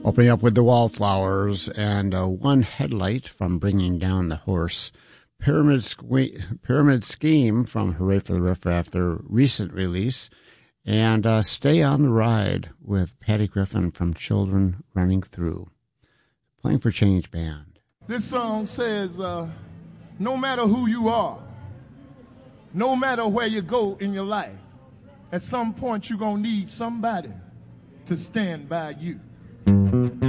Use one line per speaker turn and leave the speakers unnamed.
Opening up with the Wallflowers and One Headlight from Bringing Down the Horse. Pyramid Scheme from Hooray for the Riff Raff, their recent release. And Stay on the Ride with Patty Griffin from Children Running Through. Playing for Change Band.
This song says, no matter who you are, no matter where you go in your life, at some point you're going to need somebody to stand by you.